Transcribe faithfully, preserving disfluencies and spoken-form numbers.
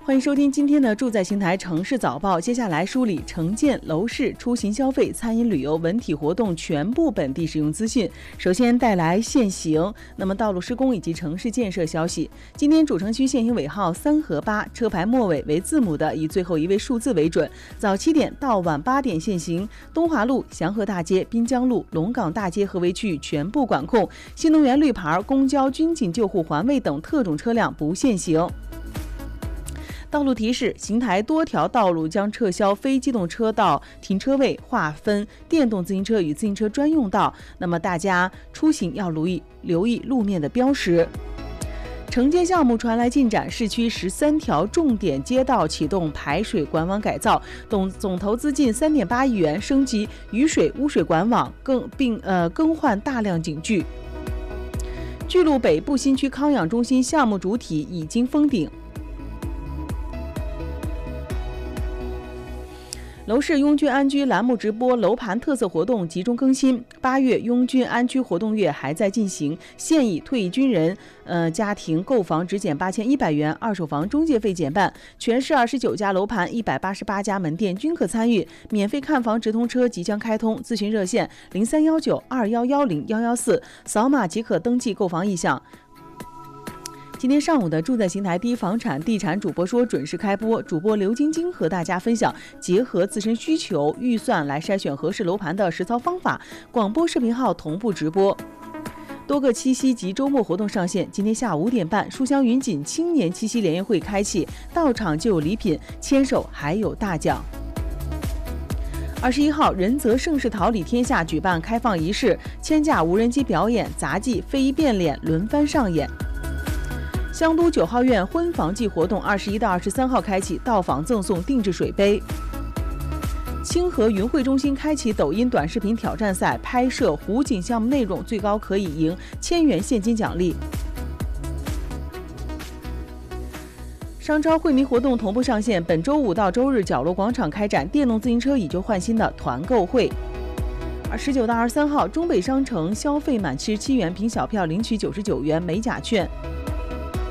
欢迎收听今天的住在邢台城市早报。接下来梳理城建、楼市、出行消费、餐饮旅游、文体活动全部本地使用资讯。首先带来限行，那么道路施工以及城市建设消息。今天主城区限行尾号三和八，车牌末尾为字母的以最后一位数字为准。早七点到晚八点限行，东华路、祥和大街、滨江路、龙岗大街合围区域全部管控。新能源绿牌、公交、军警、救护、环卫等特种车辆不限行。道路提示：邢台多条道路将撤销非机动车道停车位，划分电动自行车与自行车专用道。那么大家出行要留意留意路面的标识。城建项目传来进展，市区十三条重点街道启动排水管网改造，总总投资近三点八亿元，升级雨水污水管网，更并呃更换大量警具。巨鹿北部新区康养中心项目主体已经封顶。楼市拥军安居栏目直播楼盘特色活动集中更新。八月拥军安居活动月还在进行，现役退役军人呃家庭购房只减八千一百元，二手房中介费减半。全市二十九家楼盘、一百八十八家门店均可参与。免费看房直通车即将开通，咨询热线零三幺九二幺幺零幺幺四，扫码即可登记购房意向。今天上午的住在邢台第一房产地产主播说准时开播，主播刘晶晶和大家分享结合自身需求预算来筛选合适楼盘的实操方法。广播视频号同步直播，多个七夕及周末活动上线。今天下午五点半，书香云锦青年七夕联谊会开启，到场就有礼品，牵手还有大奖。二十一号，仁泽盛世桃李天下举办开放仪式，千架无人机表演、杂技、非遗变脸轮番上演。香都九号院婚房季活动二十一到二十三号开启，到访赠送定制水杯。清河云汇中心开启抖音短视频挑战赛，拍摄湖景项目内容最高可以赢千元现金奖励。商超惠民活动同步上线，本周五到周日角落广场开展电动自行车以旧换新的团购会。而十九到二十三号，中北商城消费满七十七元凭小票领取九十九元美甲券。